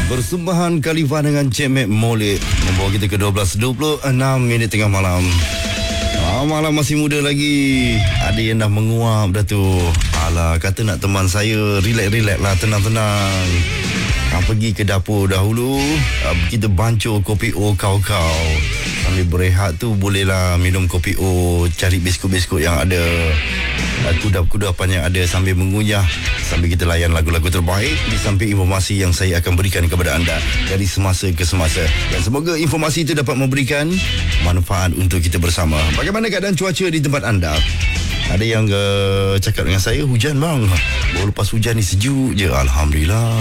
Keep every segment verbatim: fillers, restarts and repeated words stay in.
Persembahan Khalifah dengan Cik Mek Molek membawa kita ke dua belas dua puluh enam minit tengah malam. Ah, malam masih muda lagi. Ada yang dah menguap dah tu. Alah, kata nak teman saya, relax-relax lah, tenang-tenang. Ah, pergi ke dapur dahulu. Ah, kita bancuh kopi O kau-kau. Sambil berehat tu bolehlah minum kopi O, cari biskut-biskut yang ada, kudapan-kudapan yang ada sambil mengunyah, sambil kita layan lagu-lagu terbaik di samping informasi yang saya akan berikan kepada anda dari semasa ke semasa. Dan semoga informasi itu dapat memberikan manfaat untuk kita bersama. Bagaimana keadaan cuaca di tempat anda? Ada yang uh, cakap dengan saya, hujan bang. Baru lepas hujan ni sejuk je. Alhamdulillah.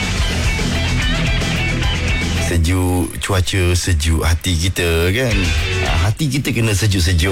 Sejuk, cuaca sejuk hati kita kan. Hati kita kena sejuk-sejuk.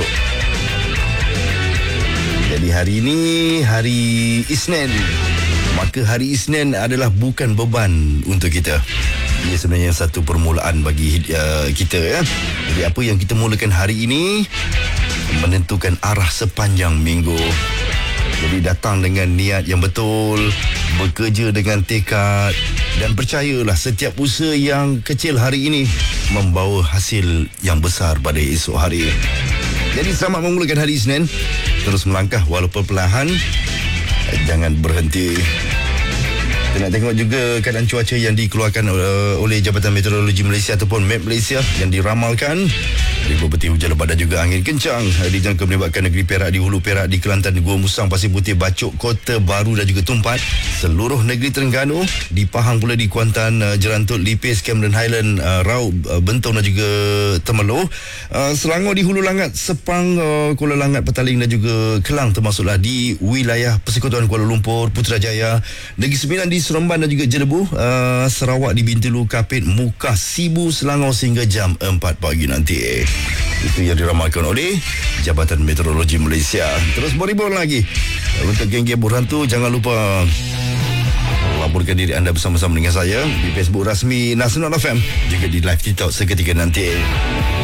Jadi hari ini hari Isnin. Maka hari Isnin adalah bukan beban untuk kita. Ia sebenarnya satu permulaan bagi uh, kita ya. Jadi apa yang kita mulakan hari ini menentukan arah sepanjang minggu. Jadi datang dengan niat yang betul, bekerja dengan tekad, dan percayalah setiap usaha yang kecil hari ini membawa hasil yang besar pada esok hari. Jadi selamat memulakan hari Isnin. Terus melangkah walaupun perlahan. Jangan berhenti. Kita nak tengok juga keadaan cuaca yang dikeluarkan uh, oleh Jabatan Meteorologi Malaysia ataupun M E T Malaysia yang diramalkan. Ribuan petir hujan lebat dan juga angin kencang dijangka menyebabkan negeri Perak, di Hulu Perak, di Kelantan, di Gua Musang, Pasir Putih, Bacok, Kota Baru dan juga Tumpat, seluruh negeri Terengganu, di Pahang pula, di Kuantan, uh, Jerantut, Lipis, Cameron Highland, uh, Raub, uh, Bentong dan juga Temerloh, uh, Selangor, di Hulu Langat, Sepang, uh, Kuala Langat, Petaling dan juga Kelang, termasuklah di wilayah Persekutuan Kuala Lumpur, Putrajaya, Negeri Sembilan di Seremban dan juga Jelebu, uh, Sarawak di Bintulu, Kapit, Mukah, Sibu, Selangor sehingga jam empat pagi nanti. Itu yang diramalkan oleh Jabatan Meteorologi Malaysia. Terus beribun lagi untuk geng-geng berhantu, jangan lupa laporkan diri anda bersama-sama dengan saya di Facebook rasmi Nasional F M, juga di live TikTok seketika nanti.